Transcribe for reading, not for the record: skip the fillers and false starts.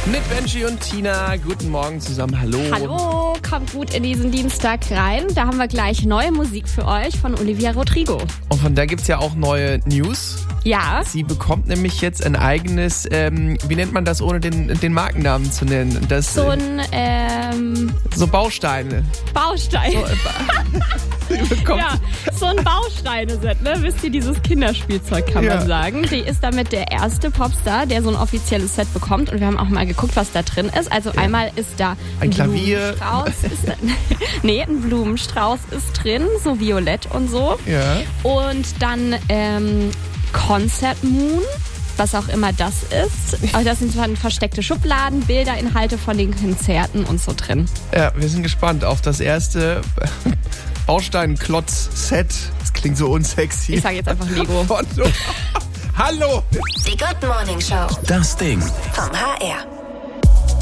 Mit Benji und Tina. Guten Morgen zusammen. Hallo. Hallo, kommt gut in diesen Dienstag rein. Da haben wir gleich neue Musik für euch von Olivia Rodrigo. Und von der gibt's ja auch neue News. Ja. Sie bekommt nämlich jetzt ein eigenes, wie nennt man das, ohne den Markennamen zu nennen? Das, So ein so Bausteine. Baustein. Sie bekommt Ja, so ein Bausteine-Set, ne? Wisst ihr, dieses Kinderspielzeug, kann man sagen. Die ist damit der erste Popstar, der so ein offizielles Set bekommt. Und wir haben auch mal geguckt, was da drin ist. Also einmal ist da ein Klavier. Blumenstrauß. Nee, ein Blumenstrauß ist drin, so violett und so. Ja. Und dann Concert Moon, was auch immer das ist. Aber das sind zwar versteckte Schubladen, Bilder, Inhalte von den Konzerten und so drin. Ja, wir sind gespannt auf das erste Baustein-Klotz-Set. Das klingt so unsexy. Ich sage jetzt einfach Lego. Hallo. Die Good Morning Show. Das Ding. Vom HR.